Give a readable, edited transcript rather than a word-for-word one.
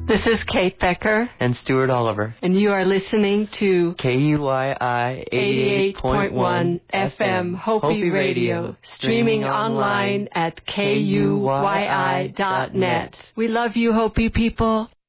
This is Kate Becker. And Stuart Oliver. And you are listening to KUYI 88.1 FM Hopi Radio, streaming online at KUYI.net. We love you, Hopi people.